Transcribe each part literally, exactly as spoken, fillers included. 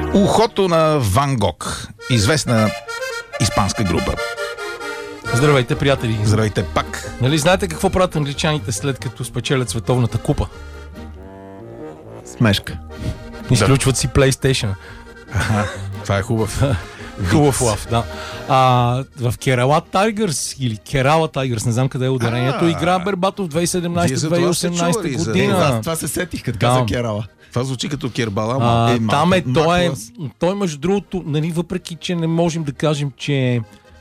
Ухото на Ван Гог. Известна испанска група. Здравейте, приятели. Здравейте пак. Нали знаете какво правят англичаните след като спечелят световната купа? Смешка. Изключват си PlayStation. Ага, това е хубав. Хубав лав, да. А, в Керала Тайгърс или Керала Тайгърс, не знам къде е ударението, А, игра Бербатов две хиляди и седемнадесета - две хиляди и осемнадесета за- година. Аз това се сетих, като Да. каза Керала. Това звучи като Кербала. А, Е, там е, малко- той е, малко той между другото, нали, въпреки че не можем да кажем, че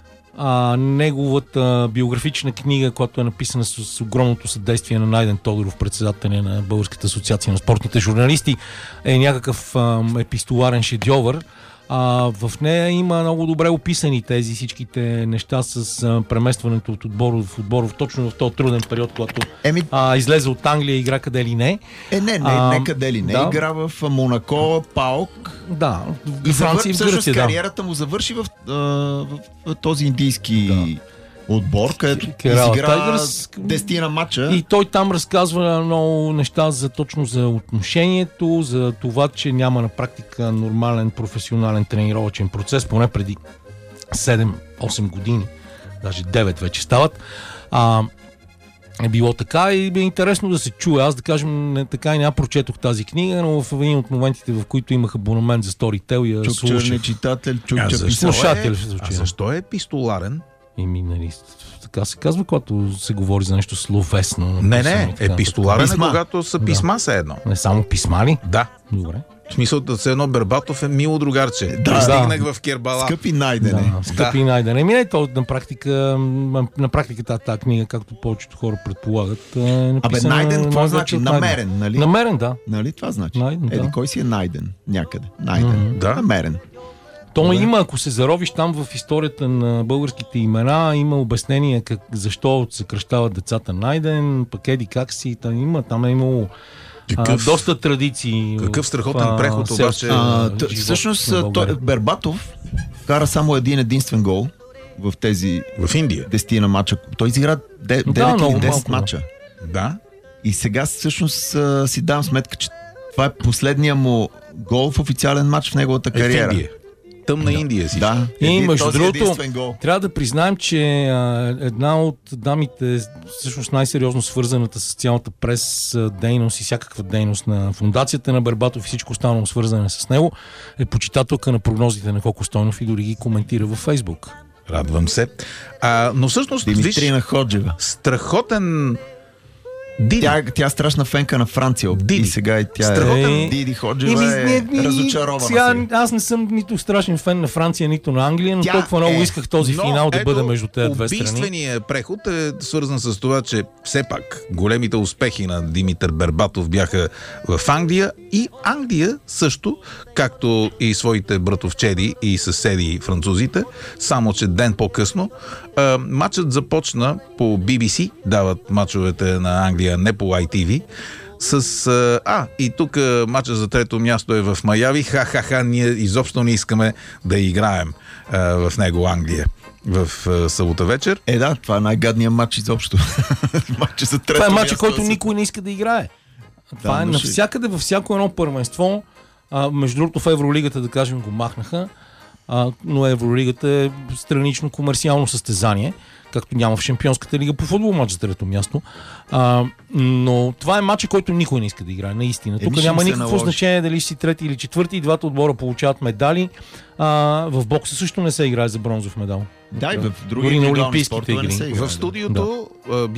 а, неговата биографична книга, която е написана с, с огромното съдействие на Найден Тодоров, председателя на Българската асоциация на спортните журналисти, е някакъв а, епистоларен шедьовър. А, в нея има много добре описани тези всичките неща с а, преместването от отбор в отбор, точно в този труден период, когато Еми, а, излезе от Англия, игра къде ли не. е, не, не, А, не къде ли не. да. Игра в Монако, Паук. Да, И в Франция и в всъщност Гърция, да. кариерата му завърши в, а, в, в този индийски отбор, където Керала изигра Тайгърс. десетина матча. И той там разказва много неща за точно за отношението, за това, че няма на практика нормален професионален тренировъчен процес, поне преди седем-осем години, даже девет вече стават. А, е било така и е интересно да се чуе. Аз, да кажем, не, така и няма прочетох тази книга, но в един от моментите, в които имах абонамент за Storytel, я Чукча не слушах. читател, А чукча защо писал. Слушател е- в случая. А защо е епистоларен? Еми, нали, така се казва, когато се говори за нещо словесно. Не, написано не, и така епистоларен е Писма. когато са писма се едно. нататък. Не само писма ли? Да. Добре. В смисъл да се едно Бербатов е мило другарче. Да. Пристигнах Да. в Кербала. Скъпи Найдене. Да, скъпи Найден. Еми, не, то на практика, на практика тази, тази книга, както повечето хора предполагат, е Абе, написана Найден, какво най-вече значи? от Найден. Намерен, нали? Намерен, да. Нали това значи? Найден, да. Еди, кой си е Найден? Някъде. Найден. Мгм. Да. Намерен. То Добре. има, ако се заровиш там в историята на българските имена, има обяснение как, защо се кръщават децата Найден, пък еди как си, там има, там е имало а, Какъв, доста традиции. какъв страхотен в, а, преход селския обаче. А, живот т- всъщност, на той, България. Бербатов кара само един единствен гол в тези В Индия. десетина мача. Той изигра девет Да, много или десет малко, да. мача. Да. И сега всъщност а, си давам сметка, че това е последния му гол в официален матч в неговата Е в кариера. Индия. Тъмна Индия си. Да. И Един- между този другото, единствен гол. трябва да признаем, че а, една от дамите, всъщност най-сериозно свързаната с цялата прес а, дейност и всякаква дейност на фундацията на Бербатов и всичко останало свързане с него, е почитателка на прогнозите на Коко Стойнов и дори ги коментира във Фейсбук. Радвам се. А, но всъщност, виж, Димитрина Ходжева. страхотен Диди. Тя, тя е страшна фенка на Франция. Диди. И сега и тя Страхотен е... Диди Ходжева Еми, е не, не, разочарована. сега, сега. аз не съм нито страшен фен на Франция, нито на Англия, но Тя толкова много е. исках този Но финал да ето, бъде между тези две страни. убийственият преход е свързан с това, че все пак големите успехи на Димитър Бербатов бяха в Англия и Англия също, както и своите братовчеди и съседи французите, само че ден по-късно. А, матчът започна по Би Би Си, дават матчовете на Англия, не по Ай Ти Ви, с... А, а и тук а, матча за трето място е в Майами. Ха-ха-ха, ние изобщо не искаме да играем а, в него Англия в а, събота вечер. Е, да, това е най-гадният матч изобщо. Матча за трето Това е матча, място, който да се- никой не иска да играе. Това Да, е но ще- навсякъде, във всяко едно първенство. А, между другото в Евролигата, да кажем, го махнаха. А, но Евролигата е странично комерциално състезание, както няма в Шампионската лига по футбол матч за трето място. А, но това е матч, който никой не иска да играе, наистина. Тук Еми, ще няма им се никакво наложи. значение дали си трети или четвърти. И двата отбора получават медали. А, в бокса също не се играе за бронзов медал. Да, и в други Дори на индивидуални олимпийските спортове не игри. се играе, В да. студиото а,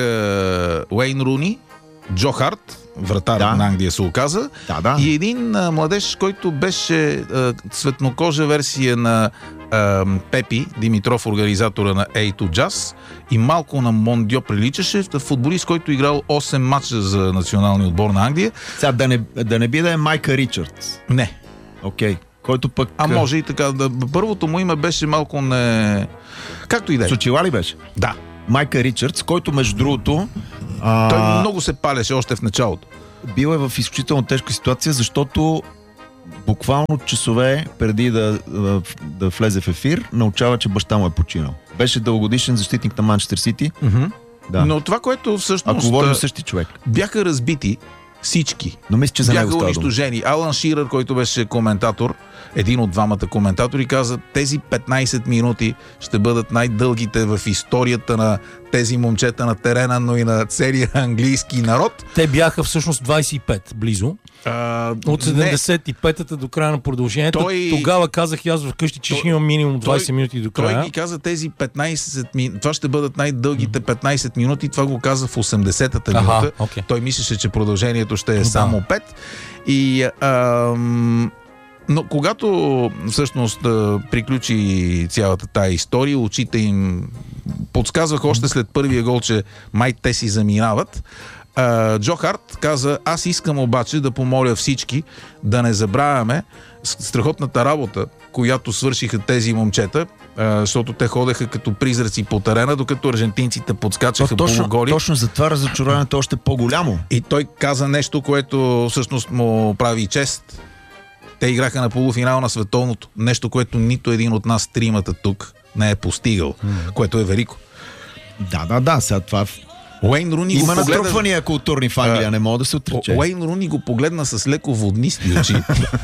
бяха Уейн Руни, Джо Харт, вратар Да. на Англия се оказа, Да, да. и един а, младеж, който беше а, цветнокожа версия на а, Пепи Димитров, организатора на Ей ту Jazz, и малко на Мондио приличаше, футболист, който играл осем матча за националния отбор на Англия. Сега да не, да не би да е Майка Ричардс. Не. Окей. Който пък... А може и така. Да, първото му име беше малко не... Както и да е. С очила ли беше? Да. Майка Ричардс, който между другото... А, Той много се палеше още в началото. бил е в изключително тежка ситуация, защото буквално часове преди да, да, да влезе в ефир, научава, че баща му е починал. Беше дългогодишен защитник на Манчестър Сити. Mm-hmm. Да. Но това, което всъщност Ако говорим същи човек. бяха разбити Всички. Но мисля, че за него Бяха става дума. унищожени. Алан Ширър, който беше коментатор, един от двамата коментатори, каза, тези петнайсет минути ще бъдат най-дългите в историята на тези момчета на терена, но и на целия английски народ. Те бяха всъщност двайсет и пет близо. А, От седемдесет и петата до края на продължението. Той... Тогава казах и аз вкъщи, че Той... ще имам минимум двайсет той... минути до края. Той ги каза тези петнайсет минути. Това ще бъдат най-дългите петнайсет минути. Това го каза в осемдесетата минута. Okay. Той мислеше, че продължението ще е Да. само пет. И ам... Но когато всъщност приключи цялата тая история, очите им подсказвах още след първия гол, че май те си заминават. Джо Харт каза, аз искам обаче да помоля всички да не забравяме страхотната работа, която свършиха тези момчета, защото те ходеха като призраци по терена, докато аржентинците подскачаха полуголи. Точно за това разочарованието е още по-голямо. И той каза нещо, което всъщност му прави чест. Те играха на полуфинал на световното. Нещо, което нито един от нас тримата тук не е постигал, mm. което е велико. Да, да, да. Сега това... Уейн Руни Има го погледна... натрупвания културни в Англия, не мога да се отрече. Уейн Руни го погледна с леко воднисти очи.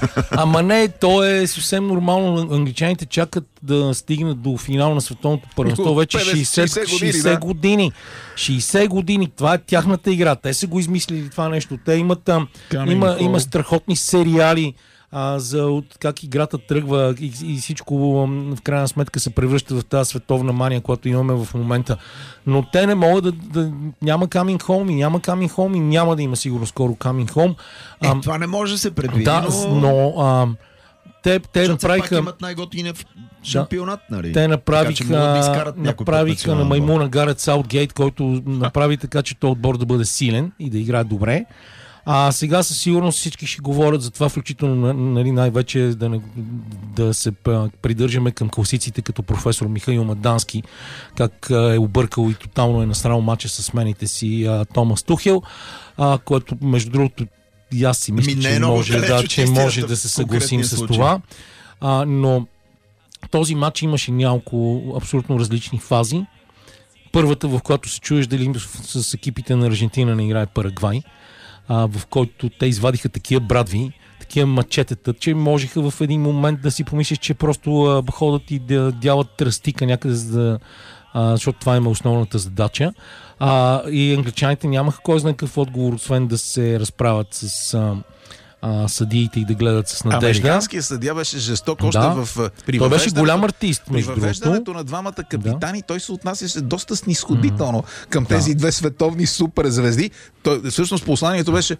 Ама не, то е съвсем нормално. Англичаните чакат да стигнат до финал на световното първенство вече шейсет, шейсет години. шейсет години. Това е тяхната игра. Те са го измислили това нещо. Те имат, има, има страхотни сериали а, за от как играта тръгва и, и всичко в крайна сметка се превръща в тази световна мания, която имаме в момента. Но те не могат да... да няма coming home и няма coming home и няма да има сигурно скоро coming home. Е, а, това не може да се предвиди, да, но... но а, те, те направиха... Пак имат най-готиния шампионат, нали? Те направиха, да направиха на маймуна Гарет Саутгейт, който направи така, че този отбор да бъде силен и да играе добре. А сега със сигурност всички ще говорят за това, включително нали, най-вече да, не, да се придържаме към класиците като професор Михаил Мадански, как е объркал и тотално е насрал мача с смените си а, Томас Тухел, а, което между другото и аз си мисля, че може, да, че може да се съгласим с това. А, но този матч имаше няколко абсолютно различни фази. Първата, в която се чуеш дали с екипите на Аржентина не играе Парагвай, а, в който те извадиха такива брадви, такива мачетета, че можеха в един момент да си помислиш, че просто а, ходят и да дяват тръстика някъде, за да, а, защото това има основната задача. А, и англичаните нямаха кой знае какъв отговор, освен да се разправят с а, а, съдиите и да гледат с надежда. Американският съдия беше жесток още да. в... При той беше голям артист, между другото. При въвеждането на двамата капитани, да. Той се отнасяше доста снисходително mm-hmm. към тези да. две световни суперзвезди. Той, всъщност посланието беше: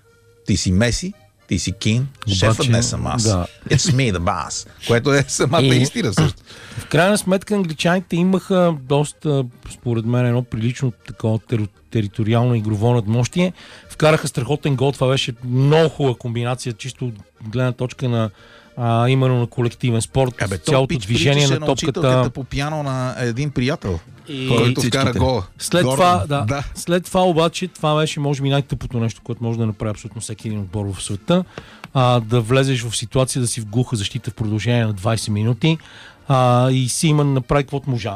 ти си Меси, ти си Кин, шефът не съм аз. Да. It's me, the boss. Което е самата и, истина също. В крайна сметка англичаните имаха доста, според мен, едно прилично такова тер, териториално игрово надмощие. Вкараха страхотен гол. Това беше много хубава комбинация, чисто от гледна точка на а, именно на колективен спорт. Абе, цялото движение на топката по пиано на един приятел, и... който вкара гола. След това, да, да. След това обаче, това беше може би най-тъпото нещо, което може да направи абсолютно всеки един отбор в света. А, да влезеш в ситуация да си в глуха защита в продължение на двайсет минути. А, и Симън направи каквото можа.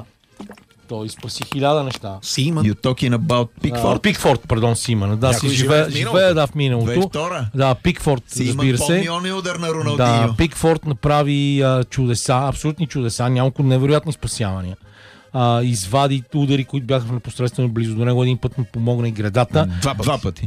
Той спаси хиляда неща. Симън? You talking about Пикфорд? Пикфорд, пардон, Симън. Да, си живее, живее да, в миналото. Да, Пикфорд, разбира се. Симън помни удар на Роналдиньо. Да, Пикфорд направи а, чудеса, абсолютни чудеса, няколко невероятни спасявания. А, извади удари, които бяха непосредствено близо до него. Един път му помогна и гредата. Два, Два пъти.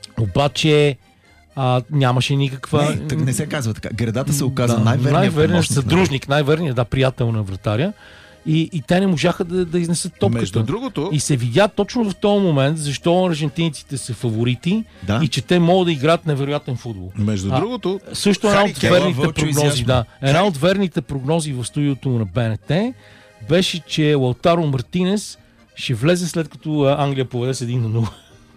Обаче а, нямаше никаква... Не, так не се казва така. Гредата се оказа да, най-верният най-верният съдружник, най-верният, да, приятел на вратаря. И, и те не можаха да, да изнесат топката. Между другото... И се видя точно в този момент, защо аржентинците са фаворити да? И че те могат да играят невероятен футбол. Между а, другото... Също една от верните прогнози, да. Една от верните прогнози в студиото на БНТ беше, че Лаутаро Мартинес ще влезе след като Англия поведе с един на нула.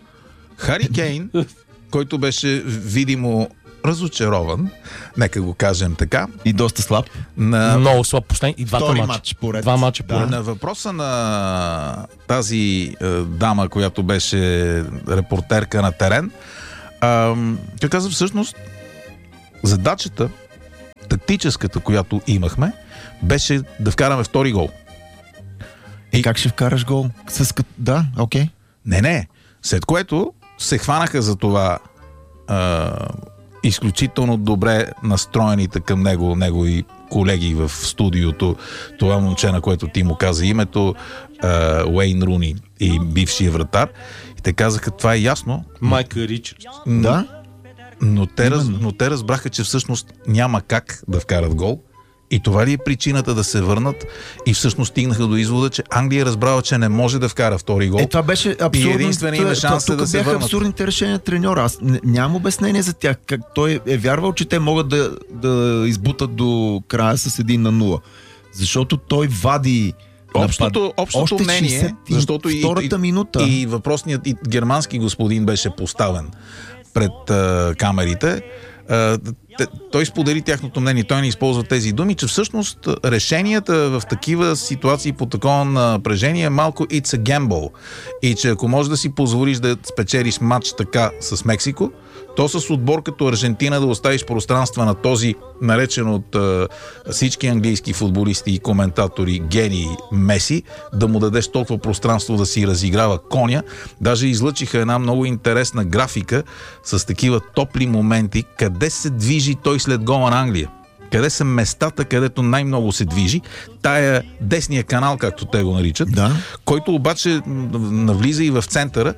Хари Кейн, който беше видимо разочарован, нека го кажем така. И доста слаб. На... Много слаб последни. И двата матча. Матч поред. Два матча да. поред. На въпроса на тази е, дама, която беше репортерка на терен, е, тя каза всъщност задачата, тактическата, която имахме, беше да вкараме втори гол. И, и как ще вкараш гол? С... Да, окей. Okay. Не, не. След което се хванаха за това а, изключително добре настроените към него, негови колеги в студиото, това момче, на което ти му каза името, а, Уейн Руни и бившия вратар. И те казаха, това е ясно. Майка Ричардс. Да. Но те, раз, но те разбраха, че всъщност няма как да вкарат гол. И това ли е причината да се върнат? И всъщност стигнаха до извода, че Англия е разбрала, че не може да вкара втори гол. Е, това беше абсурдно. И единственият им шанс е да се бяха върнат. абсурдните решения на треньора. Аз н- нямам обяснение за тях. Как той е вярвал, че те могат да, да избутат до края с един на нула. Защото той вади Общото, общото мнение, защото и, втората и, минута. и въпросният и германски господин беше поставен пред а, камерите. А, те, той сподели тяхното мнение, той не използва тези думи, че всъщност решенията в такива ситуации по такова напрежение е малко it's a gamble. И че ако можеш да си позволиш да спечелиш матч така с Мексико, то с отбор като Аржентина да оставиш пространства на този, наречен от а, всички английски футболисти и коментатори гений Меси, да му дадеш толкова пространство да си разиграва коня. Даже излъчиха една много интересна графика с такива топли моменти, къде се движи той след гола на Англия. Къде са местата, където най-много се движи. Тая десния канал, както те го наричат, Да. който обаче навлиза и в центъра.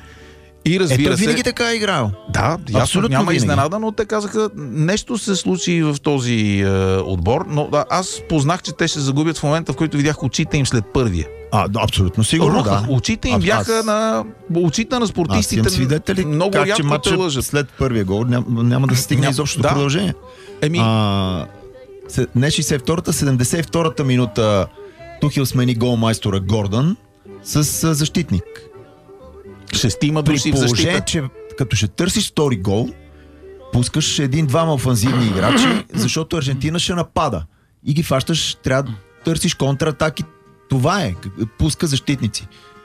И разбира Ето се... винаги така е играл. Да, ясно, Абсолютно няма винаги. изненада, но те казаха, нещо се случи в този е, отбор, но да, аз познах, че те ще загубят в момента, в който видях очите им след първия. А, да, абсолютно сигурно, Рухах. да. Очите им Аз- бяха аз- на... Очите на Аз спортистите имам свидетели много как, че рядко те матча лъжат. след първия гол няма, няма да се стигне Ням- изобщо да. до продължение. Еми, А, се- не шейсет и втората, седемдесет и втората минута Тухил смени голмайстора Гордън с а, защитник. шестима При души в положение, защита. че като ще търсиш втори гол, пускаш един-двама офанзивни играчи, защото Аржентина ще напада. И ги фащаш, трябва да търсиш контратаки. Това е. Пуска защитници.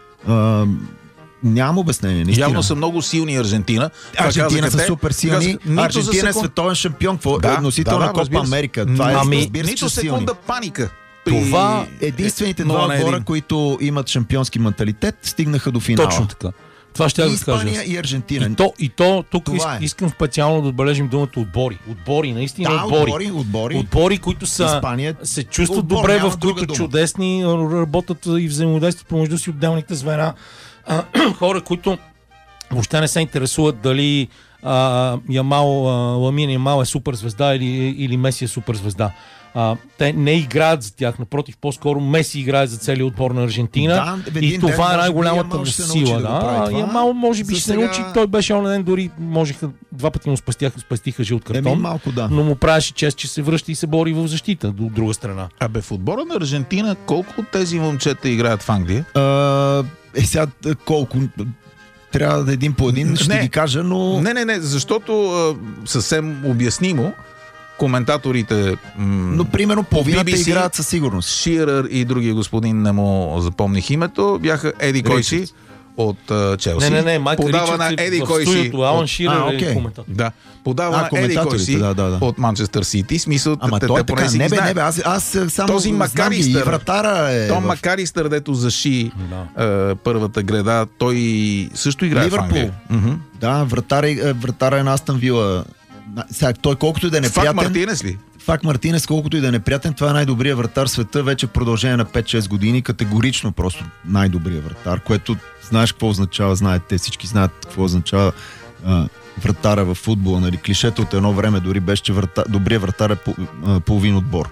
А, нямам обяснение, наистина. Явно са много силни Аржентина. Това Аржентина казаха са те. супер силни. Казаха, нито за Аржентина е секунд- световен шампион. Какво? Да, Носител да, на да, Копа разбира се. Америка. Това е, Ами, разбира се, Нито че са силни. секунда паника. Това Единствените нула два на отбора, един. които имат шампионски менталитет, стигнаха до финала. точно така. Това ще И я да кажа. Испания и Аржентина. И то, и то тук Това иск, е. искам специално да отбележим думата отбори. Отбори, наистина Да, отбори. отбори, отбори. Отбори, които са, Испания се чувстват отбор, добре, няма в друга които дума. чудесни работят и взаимодействат помежду си отделните звена. А, хора, които въобще не се интересуват дали а, Ямал, а, Ламин Ямал е суперзвезда или, или Меси е суперзвезда. А, те не играят за тях, напротив, по-скоро Меси играе за целия отбор на Аржентина. Да, в и един това ден, е може би, най-голямата Ямал му ще се научи сила. да го Да, прави това. Ямал може би За ще се сега- научи. Той беше онен ден, дори можеха два пъти му спастяха, спастиха жълт картон. Еми, малко да. Но му правеше чест, че се връща и се бори в защита от друга страна. Абе, в отбора на Аржентина, колко от тези момчета играят в Англия? А, е, сега а, колко? Трябва да един по един, ще Не. ги кажа, но... Не, не, не, защото а, съвсем обяснимо коментаторите м- Но примерно половината Би Би Си, играят със сигурност. Ширър и другия господин, не му запомних името, бяха Еди кой си Ричардс. от а, Челси. Не, не, не, Майка подава на Ричардс Еди е в кой си. студиото, Алан от- Ширър А, е окей. коментатор. Да, подава А, на Еди кой коментаторите, си да, да, да. от Манчестър Сити. Смисъл, Ама те, той те е поне така. си Не ги бе, знаят. не бе, аз, аз само Този знам Макалистър. и вратара е... Том в- Макалистър, дето заши Да. е, първата греда, той също играе Ливърпул. в Англия. Мгм. Да, вратара, е- вратара е на Астън Вила. На- Сега, той колкото и да е Фак неприятен... Мартинес ли? Фак Мартинес, колкото и да е неприятен, това е най-добрият вратар в света вече в продължение на пет-шест години, категорично просто най-добрият вратар, което знаеш какво означава, знаете, те всички знаят какво означава а, вратара в футбола, нали, клишето от едно време дори беше, че врата, добрият вратар е по, а, половин отбор.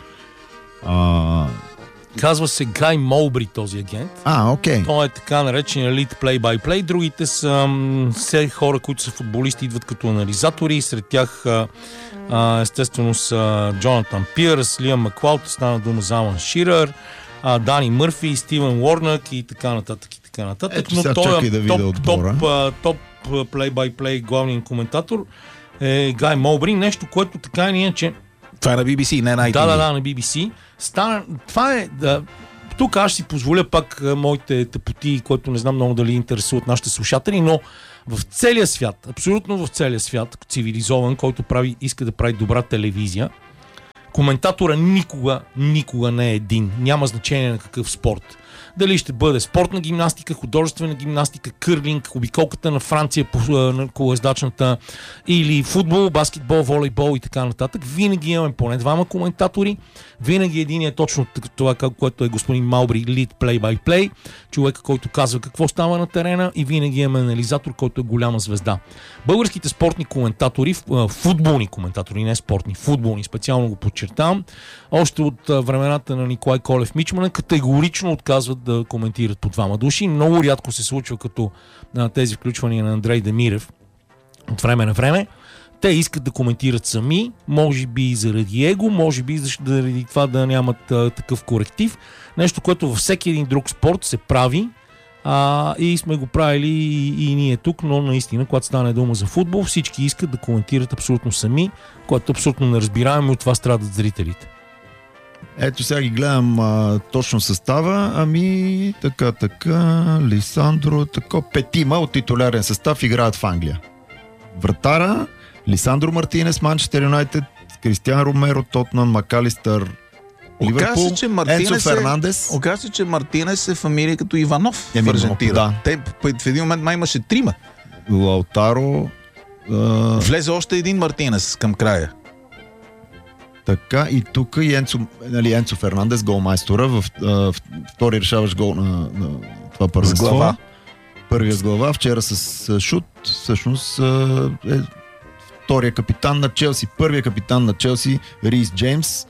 А, Казва се Гай Молбри, този агент. а окей. Той е така наречен елит плей-бай-плей. Другите са м, все хора, които са футболисти, идват като анализатори. Сред тях а, а, естествено са Джонатан Пирс, Лиам Маклауд, стана дума за Алан Ширър, а, Дани Мърфи, Стивен Уорнък и така нататък и така нататък. Ето сега чакай да видя топ, отбора. топ, а, топ а, плей-бай-плей главният коментатор е Гай Молбри. Нещо, което така и иначе Това е на Би Би Си, не на ай ти ви. да, да, да, на Би Би Си. Стана, това е... Да, тук аз ще си позволя пак а, моите тъпоти, които не знам много дали интересуват нашите слушатели, но в целия свят, абсолютно в целия свят, цивилизован, който прави, иска да прави добра телевизия, Коментатора никога, никога не е един. Няма значение на какъв спорт. Дали ще бъде спортна гимнастика, художествена гимнастика, кърлинг, обиколката на Франция по на колоездачната, или футбол, баскетбол, волейбол и така нататък. Винаги имаме поне двама коментатори. Винаги един е точно това, което е господин Малбри, lead play-by-play, човека, който казва какво става на терена, и винаги имаме анализатор, който е голяма звезда. Българските спортни коментатори, футболни коментатори, не спортни, футболни, специално го подчертавам, още от времената на Николай Колев-Мичман категорично отказват да коментират по двама души. Много рядко се случва като а, тези включвания на Андрей Демирев от време на време. Те искат да коментират сами, може би заради его, може би заради това да нямат а, такъв коректив. Нещо, което във всеки един друг спорт се прави, а, и сме го правили и, и ние тук, но наистина, когато стане дума за футбол, всички искат да коментират абсолютно сами, което абсолютно неразбираемо, и от това страдат зрителите. Ето сега ги гледам а, точно състава. Ами, така, така, Лисандро, така, петима от титулярен състав играят в Англия. Вратара, Лисандро Мартинес, Манчестър Юнайтед, Кристиан Ромеро, Тотнан, Макалистър, Ливърпул, Енцо Фернандес. Оказва се, че Мартинес е фамилия като Иванов в Аржентина. Да. Те в един момент май имаше трима. Лаутаро. А... Влезе още един Мартинес към края. Така, и тук и Енцо, нали, Енцо Фернандес, голмайстора, в, в втори решаваш гол на, на това първенство. С глава. Първия с глава, вчера с шут, всъщност е втория капитан на Челси, първия капитан на Челси, Рис Джеймс.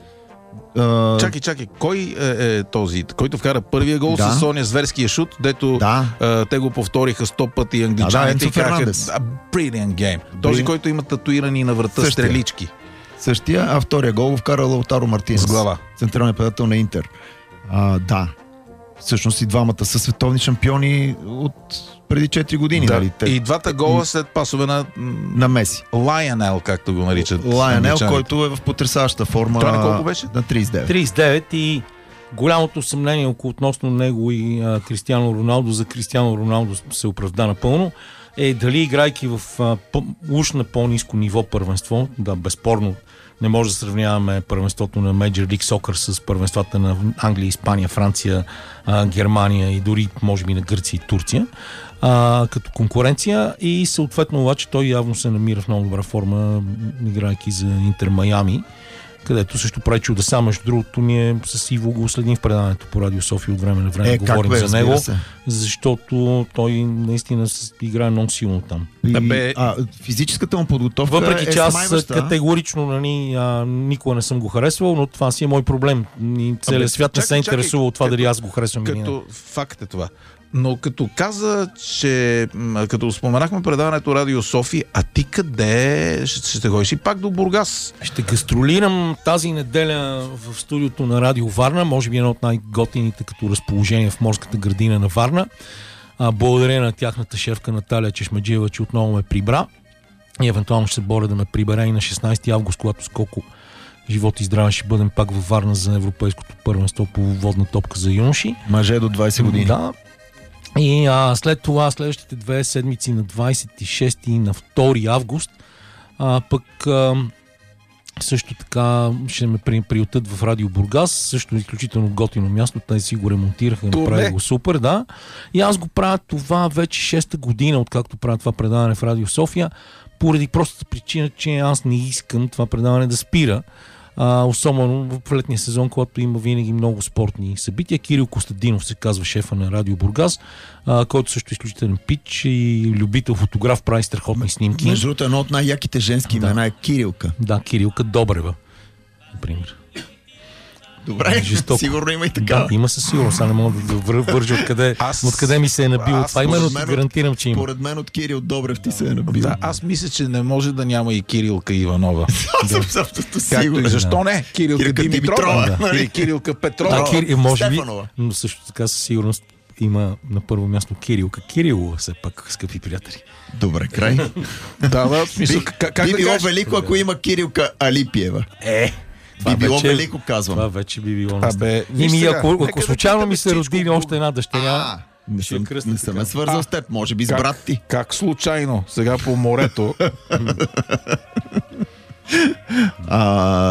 Чакай, чакай, кой е, е този, който вкара първия гол, да, с Соня зверския шут, дето да, е, те го повториха сто пъти англичаните, да, да, и казаха brilliant game. Този, Brilliant. Който има татуирани на врата същия стрелички. Същия, а втория гол го вкара Лаутаро Мартинес. С глава. Централният нападател на Интер. А, да. Всъщност и двамата са световни шампиони от преди четири години. Да. Нали? Те... И двата гола след пасове на... на Меси. Лайонел, както го наричат. Лайонел, който е в потресаваща форма. Това на колко беше? На трийсет и девет. трийсет и девет, и голямото съмнение около относно него и а, Кристиано Роналдо, за Кристиано Роналдо се оправда напълно, е дали играйки в а, по, уж на по-ниско ниво първенство, да, безспорно не може да сравняваме първенството на Major League Soccer с първенствата на Англия, Испания, Франция, а, Германия и дори може би на Гърция и Турция а, като конкуренция, и съответно обаче той явно се намира в много добра форма, играйки за Интер Майами, където също прави чудеса. Между другото, ние с Иво го следим в предаването по Радио София от време на време, е, говорим бе, за него, се. Защото той наистина играе много силно там. И, бе, а, физическата му подготовка въпреки е че аз смайваща. Категорично нали, а, никога не съм го харесвал, но това си е мой проблем. Целият свят не се интересува от това като, дали аз го харесвам. Като факт е това. Но като каза, че като споменахме предаването Радио София, а ти къде ще, ще ходиш и пак до Бургас? Ще гастролирам тази неделя в студиото на Радио Варна, може би едно от най-готините като разположение в морската градина на Варна. А, благодаря на тяхната шефка Наталия Чешмеджиева, че отново ме прибра и евентуално ще се боря да ме прибере и на шестнайсети август, когато скоко живот и здраве ще бъдем пак във Варна за европейското първенство по водна топка за юноши. Мъже до двайсет години. Да. И а, след това, следващите две седмици на двайсет и шести и на втори август, а, пък а, също така ще ме приютат в Радио Бургас, също изключително готино място, те си го ремонтираха, направили го супер, да. И аз го правя това вече шеста година, откакто правя това предаване в Радио София, поради простата причина, че аз не искам това предаване да спира. А, особено в летния сезон, когато има винаги много спортни събития. Кирил Костадинов се казва, шефа на Радио Бургас, а, който също е изключителен пич и любител фотограф, прави страхотни снимки. Между другото, едно от най-яките женски имена да. е Кирилка. Да, Кирилка Добрева, например. Добре, жестоко. Сигурно има и така. Да, има със сигурност, а не мога да вържа откъде, аз, откъде ми се е набил това. Именно ти гарантирам, че има. Според мен от Кирил Добрев ти се е набил. Да, аз мисля, че не може да няма и Кирилка Иванова. Сигурно. Защо не? Кирилка Димитрова. Да. Или Кирилка Петрова. А, Кир... Може би, но също така със сигурност има на първо място Кирилка Кирилова, все пак, скъпи приятели. Добре, край. Да, да, смисъл. Би било велико, ако има Кирилка Алипиева. Е, би било вече, велико, казвам. Това вече би било. Абе, и ми, ако, ако случайно ми се роди още една дъщеря, не съм, не съм е свързал с теб, може би с брат ти. Как случайно? Сега по морето. а,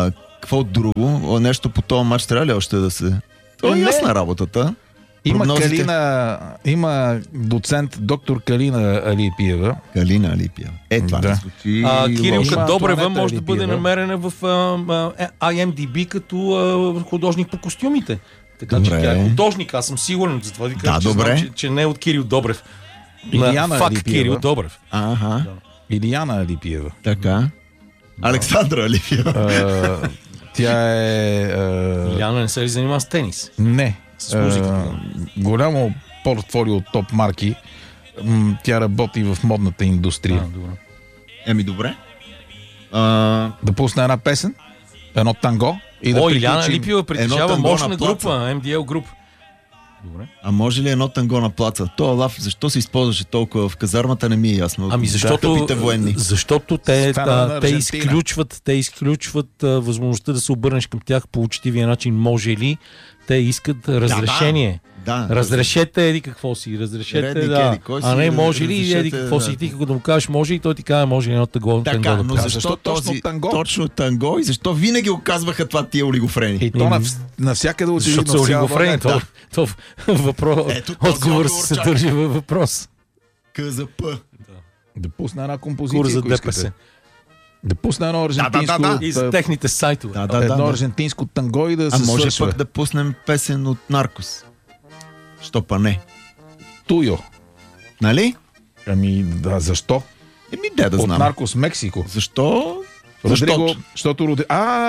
какво друго? Нещо по този матч трябва ли още да се... То е Не. ясна работата. Има Прогнозите? Калина, има доцент доктор Калина Алипиева. Калина Алипия. Е, това Да. не звучи А, лошо. Кирилка Има Добрева Антоанета може да бъде Алипиева. намерена в а, а, ай ем ди би като а, художник по костюмите. Така Добре. че тя е художник, аз съм сигурен, затова ви казвам, Да, че, добре. знам, че, че не е от Кирил Добрев. Илияна На фак Алипиева. Кирил Добрев. Ага, Илияна Алипиева. така. Александра Алипия. А, тя е... а, Иляна не се ли занимава с тенис? Не. С музиката, А, голямо портфолио от топ марки. М, Тя работи в модната индустрия. А, добре. Еми, добре. А, Да пусне една песен, едно танго и да О, Иляна приключим. Липиева притежава танго мощна на плаца. група, ем ди ел груп. Добре. а може ли едно танго на плаца? То лав, защо се използваше толкова в казармата, не ми е ясно. Ами защото, Тъпите военни. защото те, Стана а, на те Аржентина. изключват, те изключват а, възможността да се обърнеш към тях по учтивия начин. Може ли? Те искат разрешение. Да. Разрешете еди какво си, разрешете, Редник, да. еди кой си, А не, може ли разрешете, еди какво си, да. ти като да му кажеш може и той ти каже може едно таго, танго Така, да но правиш. защо, Защо точно този, танго? Точно танго и защо винаги оказваха това тия олигофрени? И то нав... навсякъде очевидно. Защото са в цяла олигофрени. България. То, то въпрос, Ето този отговор отговор се чакам. държи във въпрос. КЗП. Да пусне една композиция, Кур за ако ДПС. искате. Да пусне едно аржентинско... да, да. И за техните сайтове. Да, да, едно да, да. аржентинско танго и да А се може свършва. пък да пуснем песен от Наркос. Що па не? Туйо. Нали? Ами, да, защо? Еми, де да От знам. Наркос Мексико. Защо? Родриго, Защото. защото Роди...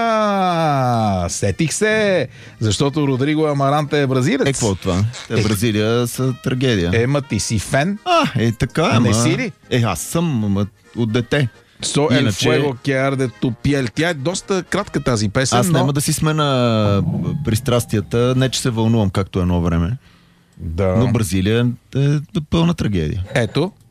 А, сетих се! Защото Родриго Амаранте е бразилец. Е, какво е това? Те Бразилия са трагедия. Ема ти си фен? А, е така, А ама... не си ли? Е, аз съм, ама от дете. Со ел Иначе- фуего que arde tu piel. Тя е доста кратка тази песен, Аз но... няма да си смена пристрастията, не че се вълнувам както едно време, Да. но Бразилия е пълна трагедия. Ето,